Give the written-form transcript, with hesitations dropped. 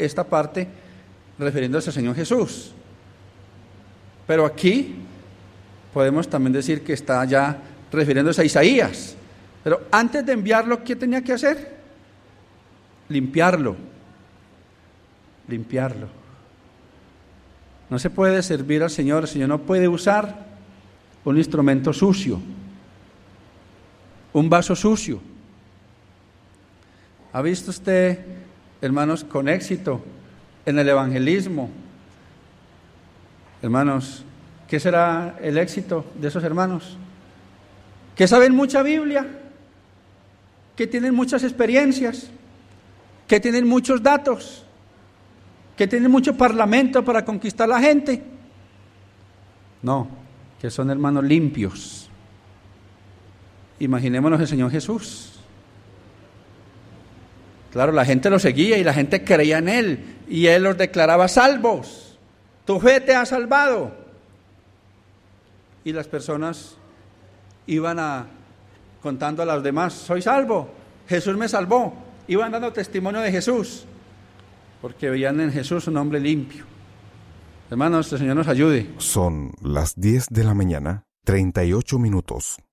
esta parte refiriéndose al Señor Jesús. Pero aquí podemos también decir que está ya refiriéndose a Isaías. Pero antes de enviarlo, ¿qué tenía que hacer? Limpiarlo. No se puede servir al Señor, el Señor no puede usar un instrumento sucio, un vaso sucio. ¿Ha visto usted, hermanos, con éxito en el evangelismo? Hermanos, ¿qué será el éxito de esos hermanos? Que saben mucha Biblia, que tienen muchas experiencias, que tienen muchos datos, que tienen mucho parlamento para conquistar a la gente. No, que son hermanos limpios. Imaginémonos el Señor Jesús. Claro, la gente lo seguía y la gente creía en Él, y Él los declaraba salvos. Tu fe te ha salvado. Y las personas iban contando a los demás, soy salvo, Jesús me salvó. Iban dando testimonio de Jesús, porque veían en Jesús un hombre limpio. Hermanos, el Señor nos ayude. Son las 10 de la mañana, 38 minutos.